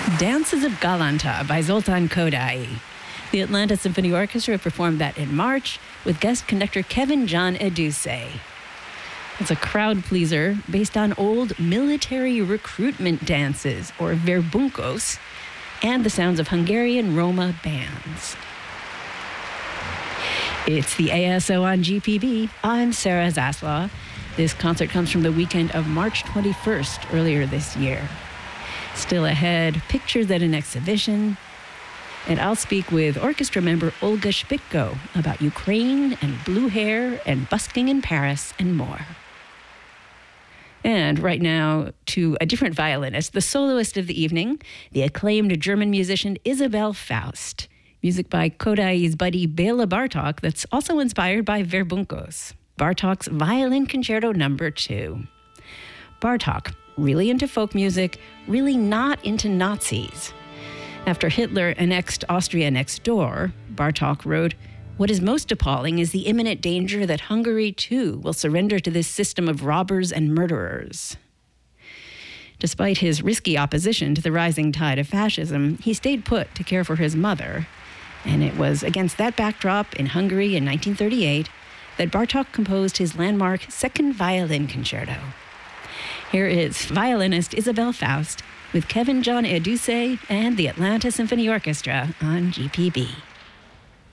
Dances of Galanta by Zoltan Kodály. The Atlanta Symphony Orchestra performed that in March with guest conductor Kevin John Eduse. It's a crowd pleaser based on old military recruitment dances, or verbunkos, and the sounds of Hungarian Roma bands. It's the ASO on GPB. I'm Sarah Zaslaw. This concert comes from the weekend of March 21st, earlier this year. Still ahead, pictures at an exhibition. And I'll speak with orchestra member Olga Shpitko about Ukraine and blue hair and busking in Paris and more. And right now, to a different violinist, the soloist of the evening, the acclaimed German musician Isabell Faust. Music by Kodály's buddy Béla Bartók that's also inspired by verbunkos. Bartók's Violin Concerto No. 2. Bartók, really into folk music, really not into Nazis. After Hitler annexed Austria next door, Bartók wrote, "What is most appalling is the imminent danger that Hungary, too, will surrender to this system of robbers and murderers." Despite his risky opposition to the rising tide of fascism, he stayed put to care for his mother. And it was against that backdrop in Hungary in 1938 that Bartók composed his landmark Second Violin Concerto. Here is violinist Isabell Faust with Kevin John Eduse and the Atlanta Symphony Orchestra on GPB.